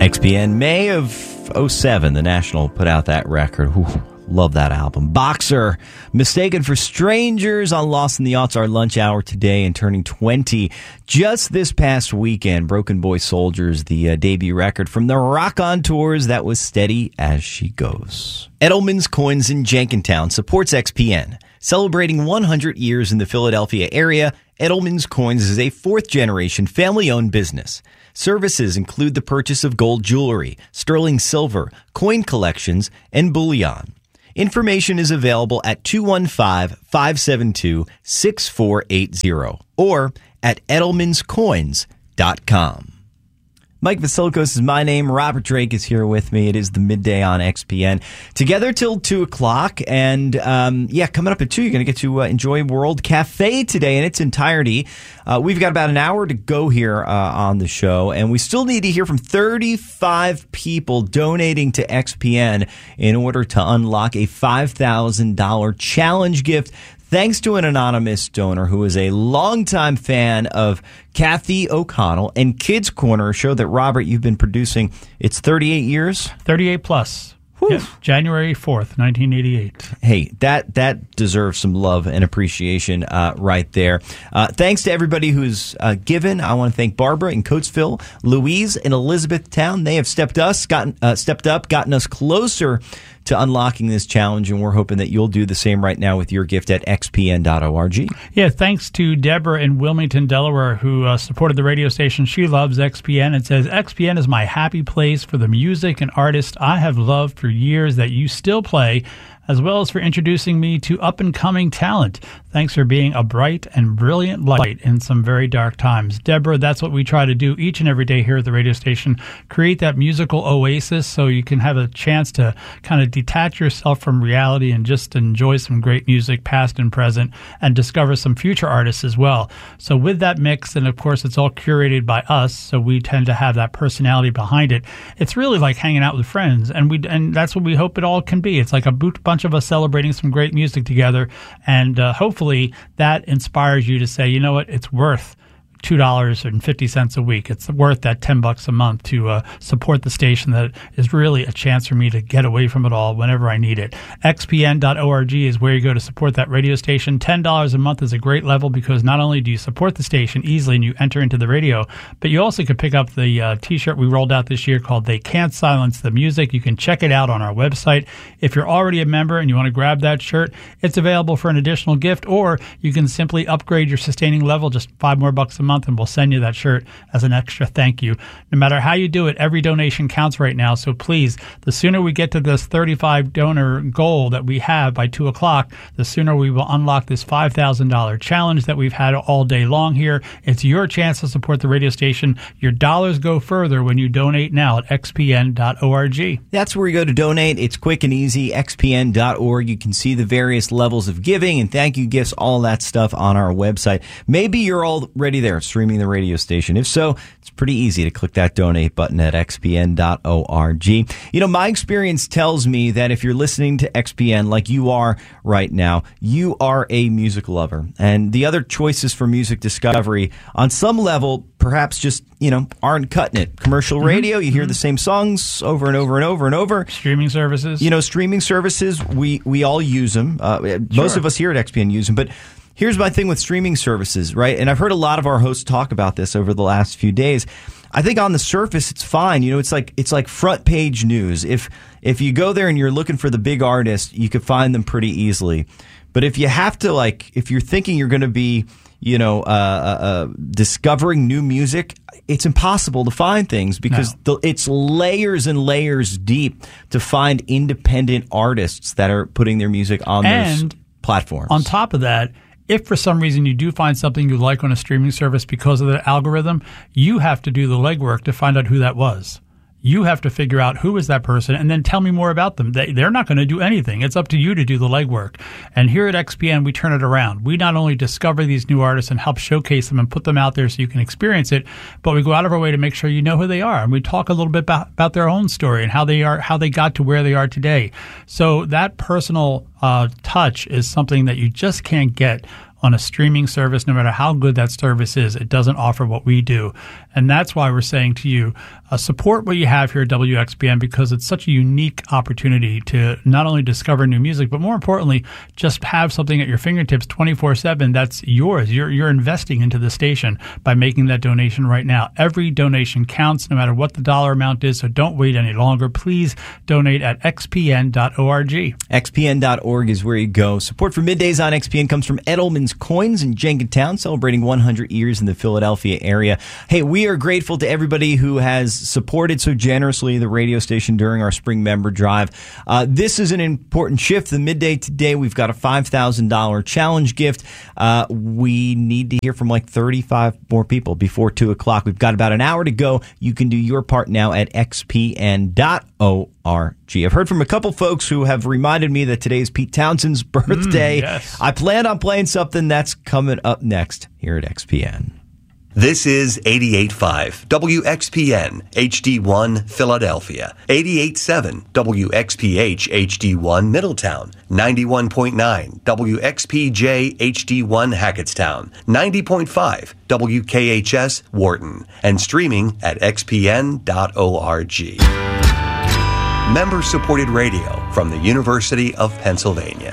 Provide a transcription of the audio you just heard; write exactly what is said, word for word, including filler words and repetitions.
X P N, May of oh seven, the National put out that record. Whew, love that album. Boxer, Mistaken for Strangers on Lost in the Aughts, our lunch hour today, and turning twenty just this past weekend. Broken Boy Soldiers, the uh, debut record from the Rock On Tours that was Steady as She Goes. Edelman's Coins in Jenkintown supports X P N. Celebrating one hundred years in the Philadelphia area, Edelman's Coins is a fourth-generation family-owned business. Services include the purchase of gold jewelry, sterling silver, coin collections, and bullion. Information is available at two one five, five seven two, six four eight zero or at edelmans coins dot com. Mike Vasilkos is my name. Robert Drake is here with me. It is the midday on X P N. Together till two o'clock. And, um, yeah, coming up at two, you're going to get to uh, enjoy World Cafe today in its entirety. Uh, we've got about an hour to go here uh, on the show, and we still need to hear from thirty-five people donating to X P N in order to unlock a five thousand dollars challenge gift, thanks to an anonymous donor who is a longtime fan of Kathy O'Connell and Kids Corner, a show that, Robert, you've been producing. It's thirty-eight years? thirty-eight plus. Yep. January fourth, nineteen eighty-eight. Hey, that that deserves some love and appreciation uh, right there. Uh, thanks to everybody who's uh, given. I want to thank Barbara in Coatesville, Louise in Elizabethtown. They have stepped us, gotten uh, stepped up, gotten us closer to unlocking this challenge, and we're hoping that you'll do the same right now with your gift at x p n dot org. Yeah, thanks to Deborah in Wilmington, Delaware, who uh, supported the radio station. She loves X P N and says, X P N is my happy place for the music and artists I have loved for years that you still play, as well as for introducing me to up-and-coming talent. Thanks for being a bright and brilliant light in some very dark times. Deborah, that's what we try to do each and every day here at the radio station, create that musical oasis so you can have a chance to kind of detach yourself from reality and just enjoy some great music, past and present, and discover some future artists as well. So with that mix, and of course it's all curated by us, so we tend to have that personality behind it. It's really like hanging out with friends, and we and that's what we hope it all can be. It's like a boot bunch of us celebrating some great music together, and uh, hopefully that inspires you to say, you know what, it's worth two dollars and fifty cents a week. It's worth that ten bucks a month to uh, support the station that is really a chance for me to get away from it all whenever I need it. x p n dot org is where you go to support that radio station. ten dollars a month is a great level because not only do you support the station easily and you enter into the radio, but you also can pick up the uh, t-shirt we rolled out this year called They Can't Silence the Music. You can check it out on our website. If you're already a member and you want to grab that shirt, it's available for an additional gift, or you can simply upgrade your sustaining level, just five more bucks a month, and we'll send you that shirt as an extra thank you. No matter how you do it, every donation counts right now. So please, the sooner we get to this thirty-five donor goal that we have by two o'clock, the sooner we will unlock this five thousand dollars challenge that we've had all day long here. It's your chance to support the radio station. Your dollars go further when you donate now at x p n dot org. That's where you go to donate. It's quick and easy, x p n dot org. You can see the various levels of giving and thank you gifts, all that stuff on our website. Maybe you're already there streaming the radio station. If so, it's pretty easy to click that donate button at x p n dot org. You know, my experience tells me that if you're listening to X P N like you are right now, you are a music lover. And the other choices for music discovery, on some level, perhaps just, you know, aren't cutting it. Commercial radio, mm-hmm. you hear mm-hmm. the same songs over and over and over and over. Streaming services. You know, streaming services, we, we all use them. Uh, sure. Most of us here at X P N use them, but here's my thing with streaming services, right? And I've heard a lot of our hosts talk about this over the last few days. I think on the surface it's fine. You know, it's like it's like front page news. If if you go there and you're looking for the big artist, you could find them pretty easily. But if you have to, like, if you're thinking you're going to be, you know, uh, uh, uh, discovering new music, it's impossible to find things because no. the, it's layers and layers deep to find independent artists that are putting their music on and those platforms. On top of that, if for some reason you do find something you like on a streaming service because of the algorithm, you have to do the legwork to find out who that was. You have to figure out who is that person and then tell me more about them. They, they're not going to do anything. It's up to you to do the legwork. And here at X P N, we turn it around. We not only discover these new artists and help showcase them and put them out there so you can experience it, but we go out of our way to make sure you know who they are. And we talk a little bit about, about their own story and how they are, how they got to where they are today. So that personal uh, touch is something that you just can't get on a streaming service, no matter how good that service is. It doesn't offer what we do. And that's why we're saying to you, uh, support what you have here at W X P N, because it's such a unique opportunity to not only discover new music, but more importantly, just have something at your fingertips twenty-four seven that's yours. You're, you're investing into the station by making that donation right now. Every donation counts, no matter what the dollar amount is, so don't wait any longer. Please donate at x p n dot org. x p n dot org is where you go. Support for Middays on X P N comes from Edelman's Coins in Jenkintown, celebrating one hundred years in the Philadelphia area. Hey, we are grateful to everybody who has supported so generously the radio station during our spring member drive. Uh, this is an important shift. The Midday today, we've got a five thousand dollars challenge gift. Uh, we need to hear from like thirty-five more people before two o'clock. We've got about an hour to go. You can do your part now at x p n dot org. I've heard from a couple folks who have reminded me that today is Pete Townshend's birthday. Mm, yes. I plan on playing something that's coming up next here at X P N. This is eighty-eight point five W X P N H D one Philadelphia, eighty-eight point seven W X P H H D one Middletown, ninety-one point nine W X P J H D one Hackettstown, ninety point five W K H S Wharton, and streaming at x p n dot org. Member-supported radio from the University of Pennsylvania.